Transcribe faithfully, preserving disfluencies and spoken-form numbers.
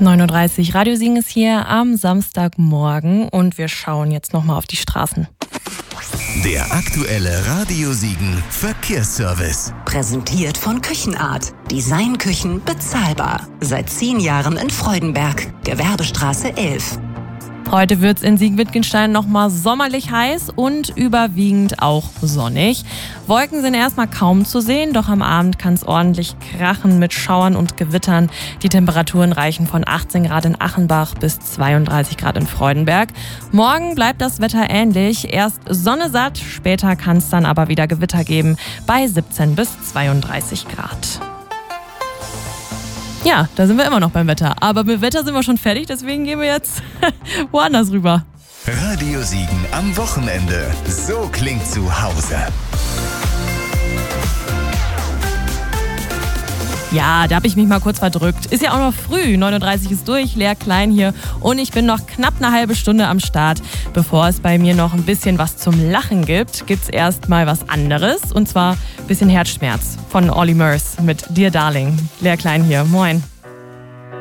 neun Uhr dreißig, Radio Siegen ist hier am Samstagmorgen und wir schauen jetzt nochmal auf die Straßen. Der aktuelle Radio Siegen Verkehrsservice. Präsentiert von Küchenart. Designküchen bezahlbar. Seit zehn Jahren in Freudenberg. Gewerbestraße elf. Heute wird es in Siegen-Wittgenstein nochmal sommerlich heiß und überwiegend auch sonnig. Wolken sind erstmal kaum zu sehen, doch am Abend kann es ordentlich krachen mit Schauern und Gewittern. Die Temperaturen reichen von achtzehn Grad in Achenbach bis zweiunddreißig Grad in Freudenberg. Morgen bleibt das Wetter ähnlich. Erst Sonne satt, später kann es dann aber wieder Gewitter geben bei siebzehn bis zweiunddreißig Grad. Ja, da sind wir immer noch beim Wetter. Aber mit Wetter sind wir schon fertig, deswegen gehen wir jetzt woanders rüber. Radio Siegen am Wochenende. So klingt zu Hause. Ja, da habe ich mich mal kurz verdrückt. Ist ja auch noch früh, neun Uhr dreißig ist durch, Lea Klein hier und ich bin noch knapp eine halbe Stunde am Start. Bevor es bei mir noch ein bisschen was zum Lachen gibt, gibt's erst mal was anderes und zwar ein bisschen Herzschmerz von Olly Murs mit Dear Darling. Lea Klein hier, moin.